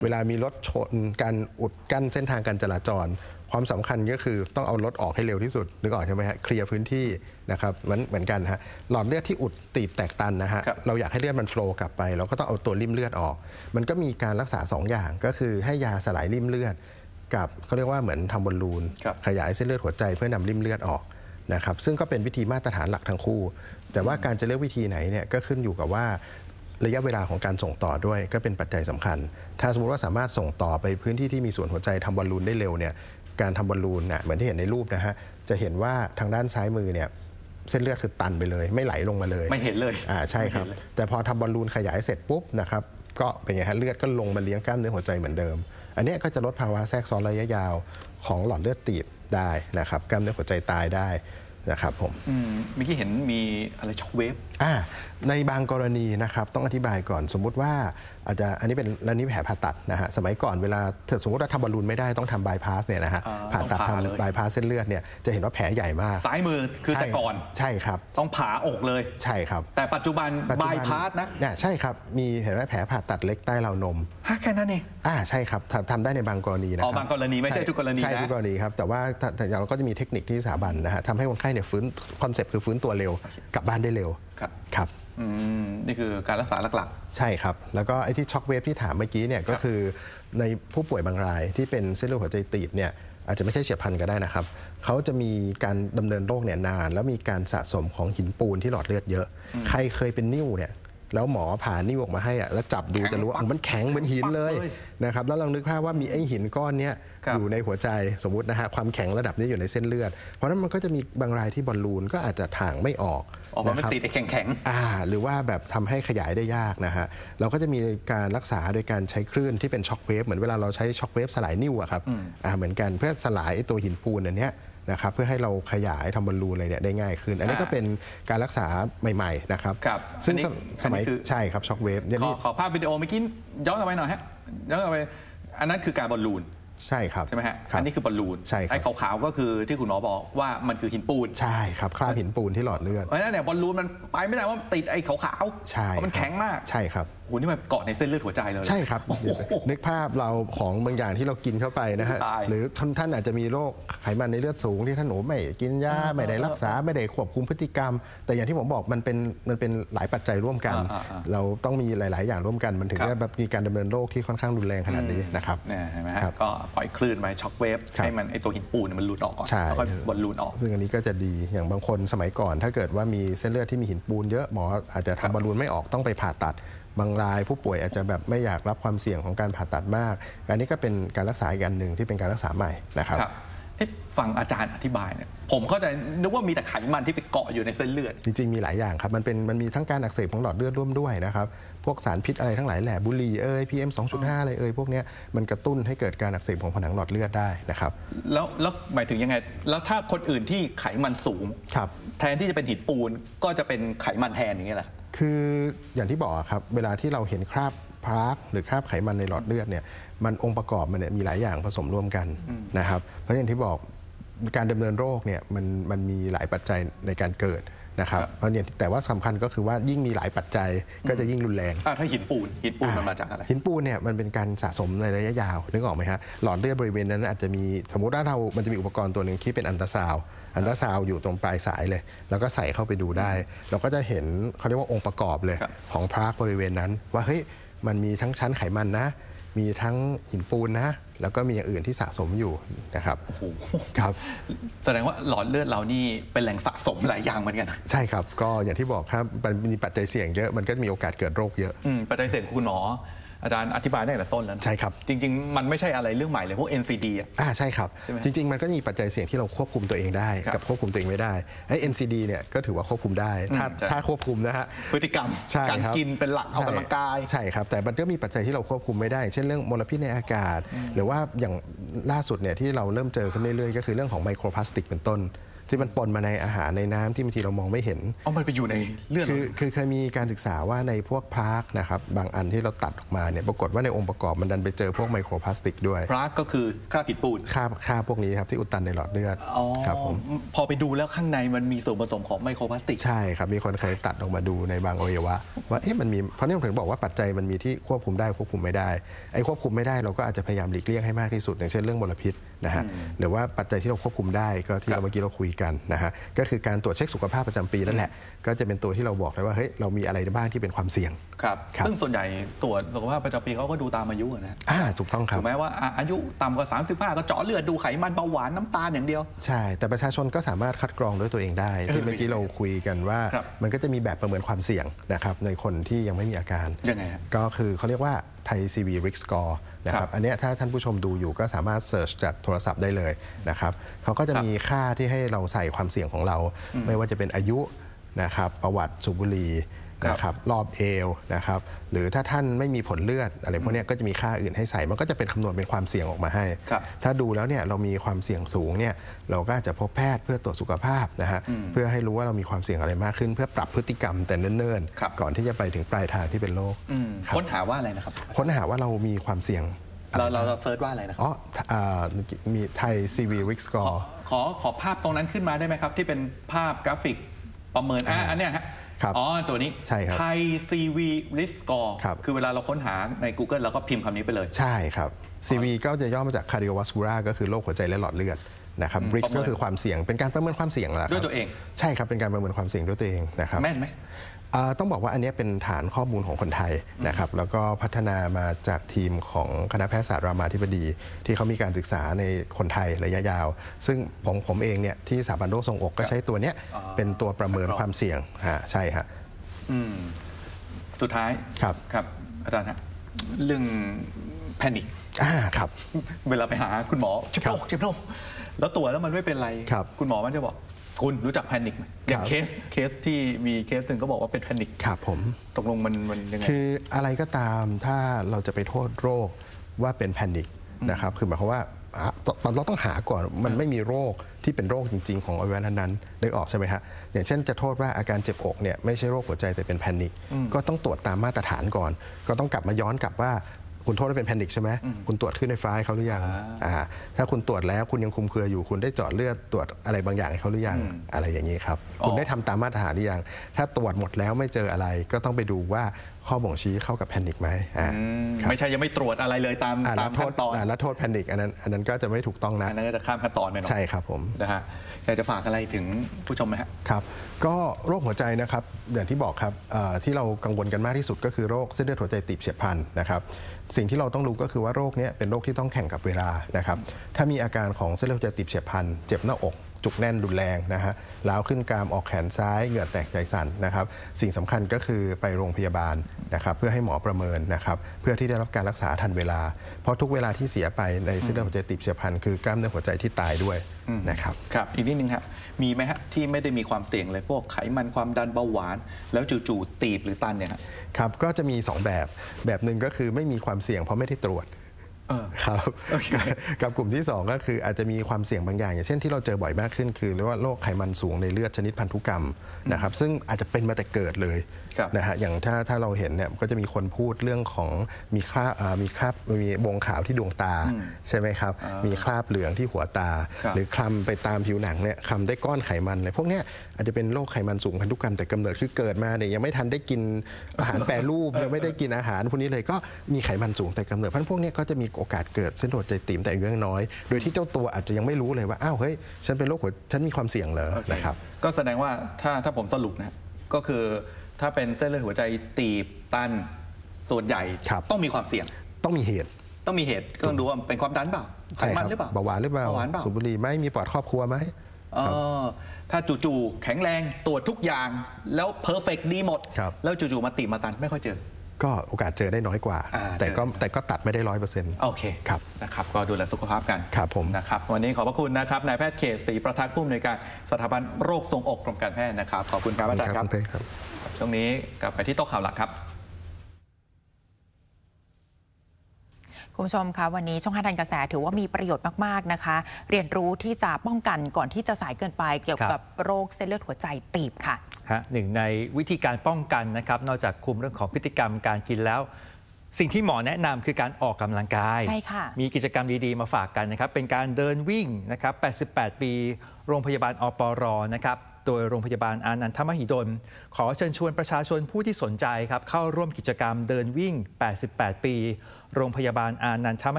เวลามีรถชนการอุดกั้นเส้นทางการจราจรความสำคัญก็คือต้องเอารถออกให้เร็วที่สุดนึกออกใช่ไหมฮะเคลียร์พื้นที่นะครับเหมือนกันฮะหลอดเลือดที่อุดตีบแตกตันนะฮะเราอยากให้เลือดมันโฟลว์กลับไปเราก็ต้องเอาตัวริ่มเลือดออกมันก็มีการรักษา2อย่างก็คือให้ยาสลายริ่มเลือดกับเขาเรียกว่าเหมือนทำบอลลูนขยายเส้นเลือดหัวใจเพื่อนำริ่มเลือดออกนะครับซึ่งก็เป็นวิธีมาตรฐานหลักทั้งคู่แต่ว่าการจะเลือกวิธีไหนเนี่ยก็ขึ้นอยู่กับว่าระยะเวลาของการส่งต่อด้วยก็เป็นปัจจัยสำคัญถ้าสมมติว่าสามารถส่งต่อไปพื้นที่ที่มีส่วนหัวใจทำบอลลูนได้เร็วเนี่ยการทำบอลลูนเหมือนที่เห็นในรูปนะฮะจะเห็นว่าทางด้านซ้ายมือเนี่ยเส้นเลือดคือตันไปเลยไม่ไหลลงมาเลยไม่เห็นเลยใช่ครับแต่พอทำบอลลูนขยายเสร็จปุ๊บนะครับก็เป็นไงฮะเลือดก็ลงมาเลี้ยงกล้ามเนื้อหัวใจเหมือนเดิมอันนี้ก็จะลดภาวะแทรกซ้อนระยะยาวของหลอดเลือดตีบได้นะครับกล้ามเนื้อหัวใจตายได้นะครับผมเมื่อกี้เห็นมีอะไรช็อคเวฟในบางกรณีนะครับต้องอธิบายก่อนสมมุติว่าอาจจะอันนี้เป็นแผลผ่าตัดนะฮะสมัยก่อนเวลาสมมติว่าทำบอลลูนไม่ได้ต้องทำบายพาสเนี่ยนะฮะผ่าตัดทำบายพาสเส้นเลือดเนี่ยจะเห็นว่าแผลใหญ่มากซ้ายมือคือแต่ก่อนใช่ครับต้องผ่าอกเลยใช่ครับแต่ปัจจุบันบายพาสนะใช่ครับมีเห็นไหมแผลผ่าตัดเล็กใต้ราวนมแค่นั้นเองใช่ครับทำได้ในบางกรณีนะครับบางกรณีไม่ใช่ทุกกรณีนะใช่ทุกกรณีครับแต่ว่าเราก็จะมีเทคนิคที่สถาบันนะฮะทำให้คนไข้เนี่ยฟื้นคอนเซ็ปต์คือฟื้นตัวเร็วกลับบ้านได้เร็วครับนี่คือการรักษาหลักๆใช่ครับแล้วก็ไอ้ที่ช็อคเวฟที่ถามเมื่อกี้เนี่ยก็คือในผู้ป่วยบางรายที่เป็นเส้นเลือดหัวใจตีบเนี่ยอาจจะไม่ใช่เฉียบพลันก็ได้นะครับเขาจะมีการดำเนินโรคเนี่ยนานแล้วมีการสะสมของหินปูนที่หลอดเลือดเยอะใครเคยเป็นนิ่วเนี่ยแล้วหมอผ่านิ่วออกมาให้แล้วจับดูจะรู้ว่ามันแข็งเหมือนหินเลยนะครับแล้วลองนึกภาพว่ามีไอ้หินก้อนนี้อยู่ในหัวใจสมมุตินะฮะความแข็งระดับนี้อยู่ในเส้นเลือดเพราะนั้นมันก็จะมีบางรายที่บอลลูนก็อาจจะถ่างไม่ออกมันติดแข็งหรือว่าแบบทำให้ขยายได้ยากนะฮะเราก็จะมีการรักษาโดยการใช้คลื่นที่เป็นช็อคเวฟเหมือนเวลาเราใช้ช็อคเวฟสลายนิ่วครับเหมือนกันเพื่อสลายตัวหินปูนอันนี้นะครับเพื่อให้เราขยายทำบอลลูนอะไรเนี่ยได้ง่ายขึ้นอันนี้ก็เป็นการรักษาใหม่ๆนะครับซึ่งสมัยใช่ครับช็อคเวฟขอภาพวิดีโอเมื่อกี้ย้อนกลับไปหน่อยฮะย้อนกลับไปอันนั้นคือการบอลลูนใช่ครับใช่ไหมฮะอันนี้คือบอลลูนใช่ไอ้ขาวๆก็คือที่คุณหมอบอกว่ามันคือหินปูนใช่ครับคราบหินปูนที่หลอดเลือดเพราะฉะนั้นเนี่ยบอลลูนมันไปไม่ได้ว่าติดไอ้ขาวๆใช่มันแข็งมากใช่ครับโหนี่มันเกาะในเส้นเลือดหัวใจเลยใช่ครับนึกภาพเราของบางอย่างที่เรากินเข้าไปนะฮะหรือท่านอาจจะมีโรคไขมันในเลือดสูงที่ท่านหนูไม่กินยาไม่ได้รักษาไม่ได้ควบคุมพฤติกรรมแต่อย่างที่ผมบอกมันเป็นหลายปัจจัยร่วมกันเราต้องมีหลายๆอย่างร่วมกันมันถึงจะแบบมีการดำเนินโรคที่ค่อนข้างรุนแรงขนาดนี้นะครับเห็นไหมครับก็ปล่อยคลื่นไปช็อคเวฟให้มันไอตัวหินปูนมันหลุดออกก่อนแล้วก็บอลลูนออกซึ่งอันนี้ก็จะดีอย่างบางคนสมัยก่อนถ้าเกิดว่ามีเส้นเลือดที่มีหินปูนเยอะหมออาจจะทำบอลลูนไม่ออกต้องไปผ่าตัดบางรายผู้ป่วยอาจจะแบบไม่อยากรับความเสี่ยงของการผ่าตัดมากอันนี้ก็เป็นการรักษาอีกอันหนึ่งที่เป็นการรักษาใหม่นะครับฟังอาจารย์อธิบายเนี่ยผมเข้าใจนึกว่ามีแต่ไขมันที่ไปเกาะอยู่ในเส้นเลือดจริงๆมีหลายอย่างครับมันมีทั้งการอักเสบของหลอดเลือดร่วมด้วยนะครับพวกสารพิษอะไรทั้งหลายแหละบุหรี่PM 2.5อะไรพวกนี้มันกระตุ้นให้เกิดการอักเสบของผนังหลอดเลือดได้นะครับแล้วหมายถึงยังไงแล้วถ้าคนอื่นที่ไขมันสูงแทนที่จะเป็นหินปูนก็จะเป็นไขมันแทนอย่างนี้แหละคืออย่างที่บอกครับเวลาที่เราเห็นคราบพลาสหรือคราบไขมันในหลอดเลือดเนี่ยมันองค์ประกอบมันเนี่ยมีหลายอย่างผสมร่วมกันนะครับเพราะอย่างที่บอกการดำเนินโรคเนี่ยมันมีหลายปัจจัยในการเกิดนะครับเพราะเนี่ยแต่ว่าสำคัญก็คือว่ายิ่งมีหลายปัจจัยก็จะยิ่งรุนแรงถ้าหินปูนมันมาจากอะไรหินปูนเนี่ยมันเป็นการสะสมในระยะยาวนึกออกไหมฮะหลอดเลือดบริเวณนั้นอาจจะมีสมมติว่ามันจะมีอุปกรณ์ตัวหนึ่งที่เป็นอัลตราซาวด์อยู่ตรงปลายสายเลยแล้วก็ใส่เข้าไปดูได้เราก็จะเห็นเขาเรียกว่าองค์ประกอบเลยของพลาสบริเวณนั้นว่าเฮ้ยมันมีทั้งชั้นไขมันนะมีทั้งหินปูนนะแล้วก็มีอย่างอื่นที่สะสมอยู่นะครับครับแสดงว่าหลอดเลือดเรานี่เป็นแหล่งสะสมหลายอย่างเหมือนกันใช่ครับก็อย่างที่บอกครับมันมีปัจจัยเสี่ยงเยอะมันก็มีโอกาสเกิดโรคเยอะปัจจัยเสี่ยงคุณหมออาจารย์อธิบายได้แต่ต้นแล้วใช่ครับจริงๆมันไม่ใช่อะไรเรื่องใหม่เลยพวก NCD ใช่ครับจริงๆมันก็มีปัจจัยเสี่ยงที่เราควบคุมตัวเองได้กับควบคุมตัวเองไม่ได้ไอ้ NCD เนี่ยก็ถือว่าควบคุมได้ถ้าควบคุมนะฮะพฤติกรรมการกินเป็นหลักออกกำลังกายใช่ครับแต่มันก็มีปัจจัยที่เราควบคุมไม่ได้เช่นเรื่องมลพิษในอากาศหรือว่าอย่างล่าสุดเนี่ยที่เราเริ่มเจอขึ้นเรื่อยๆก็คือเรื่องของไมโครพลาสติกเป็นต้นที่มันปนมาในอาหารในน้ำที่บางทีเรามองไม่เห็นมันไปอยู่ในเลือดคือเคยมีการศึกษาว่าในพวกพลาสนะครับบางอันที่เราตัดออกมาเนี่ยปรากฏว่าในองค์ประกอบมันดันไปเจอพวกไมโครพลาสติกด้วยพลาสก็คือคราบหินปูนคราบพวกนี้ครับที่อุดตันในหลอดเลือดครับผมพอไปดูแล้วข้างในมันมีส่วนผสมของไมโครพลาสติกใช่ครับมีคนเคยตัดออกมาดูในบางอวัยวะว่ามันมีเพราะนี่ผมถึงบอกว่าปัจจัยมันมีที่ควบคุมได้ควบคุมไม่ได้ไอ้ควบคุมไม่ได้เราก็อาจจะพยายามหลีกเลี่ยงให้มากที่สุดอย่างเช่นเรื่องมลพิษนะฮะหรือว่าปัจจัยที่เราควบคุมได้ก็ที่เราเมื่อกี้เราคุยกันนะฮะก็คือการตรวจเช็คสุขภาพประจำปีนั่นแหละก็จะเป็นตัวที่เราบอกได้ว่าเฮ้ยเรามีอะไรบ้างที่เป็นความเสี่ยงครับซึ่งส่วนใหญ่ตรวจสุขภาพประจำปีเขาก็ดูตามอายุนะถูกต้องครับถูกไหมว่าอายุต่ำกว่า35ก็เจาะเลือดดูไขมันเบาหวานน้ำตาลอย่างเดียวใช่แต่ประชาชนก็สามารถคัดกรองด้วยตัวเองได้ที่เมื่อกี้เราคุยกันว่ามันก็จะมีแบบประเมินความเสี่ยงนะครับในคนที่ยังไม่มีอาการยังไงก็คือเขาเรียกว่าไทย CV Risk Score นะครับอันนี้ถ้าท่านผู้ชมดูอยู่ก็สามารถเสิร์ชจากโทรศัพท์ได้เลยนะครับเขาก็จะมีค่าที่ให้เราใส่ความเสี่ยงของเราไม่ว่าจะเป็นอายุนะครับประวัติสูบบุหรี่นะครับรอบเอวนะครับหรือถ้าท่านไม่มีผลเลือดอะไรพวกนี้ก็จะมีค่าอื่นให้ใส่มันก็จะเป็นคำนวณเป็นความเสี่ยงออกมาให้ถ้าดูแล้วเนี่ยเรามีความเสี่ยงสูงเนี่ยเราก็จะพบแพทย์เพื่อตรวจสุขภาพนะฮะเพื่อให้รู้ว่าเรามีความเสี่ยงอะไรมากขึ้นเพื่อปรับพฤติกรรมแต่เนิ่นๆก่อนที่จะไปถึงปลายทางที่เป็นโรคค้นหาว่าอะไรนะครับค้นหาว่าเรามีความเสี่ยงเราเซิร์ชว่าอะไรนะครับมีไทย CV Risk Score ขอภาพตรงนั้นขึ้นมาได้ไหมครับที่เป็นภาพกราฟิกประเมินอันเนี้ยฮะตัวนี้ใช่ครับไทย CV Risk Score คือเวลาเราค้นหาใน Google เราก็พิมพ์คำนี้ไปเลยใช่ครับ CV ก็จะย่อมาจาก cardiovascular ก็คือโรคหัวใจและหลอดเลือดนะครับ Risk ก็คือความเสี่ยงเป็นการประเมินความเสี่ยงแหละด้วยตัวเองใช่ครับเป็นการประเมินความเสี่ยงด้วยตัวเองนะครับแม่นไหมต้องบอกว่าอันนี้เป็นฐานข้อมูลของคนไทยนะครับแล้วก็พัฒนามาจากทีมของคณะแพทยศาสตร์รามาธิบดีที่เขามีการศึกษาในคนไทยระยะยาวซึ่งผมเองเนี่ยที่สถาบันโรคทรวงอกก็ใช้ตัวเนี้ยเป็นตัวประเมินความเสี่ยงใช่ฮะสุดท้ายครับอาจารย์ฮะเรื่องแพนิคครับเวลาไปหาคุณหมอเจ็บหน้าแล้วตรวจแล้วมันไม่เป็นไรคุณหมอมันจะบอกคุณรู้จักแพนิคไหมอย่างเคสที่มีเคสหนึ่งก็บอกว่าเป็นแพนิคครับผมตกลงมันยังไงคืออะไรก็ตามถ้าเราจะไปโทษโรคว่าเป็นแพนิคนะครับคือหมายความว่าเราต้องหาก่อนมันไม่มีโรคที่เป็นโรคจริงๆของอวัยวะนั้นๆได้ออกใช่ไหมฮะอย่างเช่นจะโทษว่าอาการเจ็บอกเนี่ยไม่ใช่โรคหัวใจแต่เป็นแพนิคก็ต้องตรวจตามมาตรฐานก่อนก็ต้องกลับมาย้อนกลับว่าคุณโทษว่าเป็นแพนิคใช่ไหมคุณตรวจขึ้นไฟฟ้าให้เขาหรือยังถ้าคุณตรวจแล้วคุณยังคุมเครืออยู่คุณได้เจาะเลือดตรวจอะไรบางอย่างให้เขาหรือยังอะไรอย่างนี้ครับคุณได้ทำตามมาตรฐานหรือยังถ้าตรวจหมดแล้วไม่เจออะไรก็ต้องไปดูว่าข้อบ่งชี้เข้ากับแพนิคไหมไม่ใช่ยังไม่ตรวจอะไรเลยตามขั้นตอนแล้วโทษแพนิคอันนั้นก็จะไม่ถูกต้องนะอันนั้นก็จะข้ามขั้นตอนไปหน่อยใช่ครับผมนะฮะอยากจะฝากอะไรถึงผู้ชมไหมครับก็โรคหัวใจนะครับอย่างที่บอกครับที่เรากังวลกันมากที่สุดก็คือโรคเส้นเลือดหัวใจตีบเฉียบพลันนะครับสิ่งที่เราต้องรู้ก็คือว่าโรคนี้เป็นโรคที่ต้องแข่งกับเวลานะครับถ้ามีอาการของเส้นเลือดหัวใจตีบเฉียบพลันเจ็บหน้าอกจุกแน่นรุนแรงนะฮะล้าวขึ้นกรามออกแขนซ้ายเหงื่อแตกใจสั่นนะครับสิ่งสำคัญก็คือไปโรงพยาบาลนะครับเพื่อให้หมอประเมินนะครับเพื่อที่ได้รับการรักษาทันเวลาเพราะทุกเวลาที่เสียไปในเส้นเลือดหัวใจตีบเฉียบพลันคือกล้ามเนื้อหัวใจที่ตายด้วยนะครับครับอีกนิดนึงครับมีไหมฮะที่ไม่ได้มีความเสี่ยงเลยพวกไขมันความดันเบาหวานแล้วจู่ๆตีบหรือตันเนี่ยครับก็จะมี2แบบหนึ่งก็คือไม่มีความเสี่ยงเพราะไม่ได้ตรวจครับกับกลุ่มที่2ก็คืออาจจะมีความเสี่ยงบางอย่างอย่างเช่นที่เราเจอบ่อยมากขึ้นคือเรียกว่าโรคไขมันสูงในเลือดชนิดพันธุกรรมนะครับซึ่งอาจจะเป็นมาแต่เกิดเลยนะฮะอย่างถ้าเราเห็นเนี่ยก็จะมีคนพูดเรื่องของมีคราบมีวงขาวที่ดวงตาใช่ไหมครับมีคราบเหลืองที่หัวตาหรือคลำไปตามผิวหนังเนี่ยคลำได้ก้อนไขมันเลยพวกเนี้ยอาจจะเป็นโรคไขมันสูงพันธุกรรมแต่กำเนิดคือเกิดมาเนี่ยยังไม่ทันได้กินอาหารแปรรูปยังไม่ได้กินอาหารพวกนี้เลยก็มีไขมันสูงแต่กำเนิดเพราะพวกนี้ก็จะมีโอกาสเกิดเส้นเลือดหัวใจตีบแต่อายุยังน้อยโดยที่เจ้าตัวอาจจะยังไม่รู้เลยว่าอ้าวเฮ้ยฉันเป็นโรคหัวฉันมีความเสี่ยงเลยนะครับก็แสดงว่าถ้าผมสรุปนะก็คือถ้าเป็นเส้นเลือดหัวใจตีบตันส่วนใหญ่ต้องมีความเสี่ยงต้องมีเหตุก็ต้องดูว่าเป็นความดันเปล่าไขมันหรือเปล่าเบาหวานหรือเปล่าสูบบุหรี่ไหมมีปอดครอบครัวไหมถ้าจู่ๆแข็งแรงตรวจทุกอย่างแล้วเพอร์เฟกต์ดีหมดแล้วจู่ๆมาตีบมาตันไม่ค่อยเจอก็โอกาสเจอได้น้อยกว่าแต่ก็ตัดไม่ได้100% โอเคครับนะครับก็ดูแลสุขภาพกันครับผมนะครับวันนี้ขอบพระคุณนะครับนายแพทย์เขตศรีประทักษ์ผู้อำนวยการสถาบันโรคทรวงอกกรมการแพทย์นะครับขอบคุณครับอาจารย์ครับช่วงนี้กลับไปที่โต๊ะข่าวหลักครับคุณผู้ชมคะวันนี้ช่อง5ทันกระแสถือว่ามีประโยชน์มากๆนะคะเรียนรู้ที่จะป้องกันก่อนที่จะสายเกินไปเกี่ยวกับโรคเส้นเลือดหัวใจตีบค่ะหนึ่งในวิธีการป้องกันนะครับนอกจากคุมเรื่องของพฤติกรรมการกินแล้วสิ่งที่หมอแนะนำคือการออกกำลังกายใช่ค่ะมีกิจกรรมดีๆมาฝากกันนะครับเป็นการเดินวิ่งนะครับ88 ปีโรงพยาบาลอปรนะครับโดยโรงพยาบาลอานันทมหิดลขอเชิญชวนประชาชนผู้ที่สนใจครับเข้าร่วมกิจกรรมเดินวิ่ง88 ปีโรงพยาบาลอานันทม